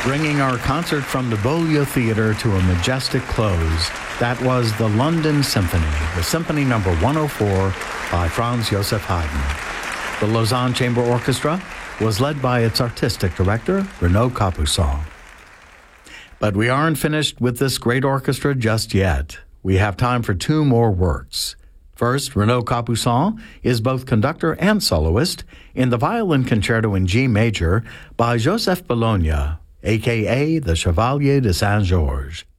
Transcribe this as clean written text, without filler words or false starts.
Bringing our concert from the Beaulieu Theatre to a majestic close, that was the London Symphony, the Symphony No. 104 by Franz Joseph Haydn. The Lausanne Chamber Orchestra was led by its artistic director, Renaud Capuçon. But we aren't finished with this great orchestra just yet. We have time for two more works. First, Renaud Capuçon is both conductor and soloist in the Violin Concerto in G major by Joseph Bologna, a.k.a. the Chevalier de Saint-Georges.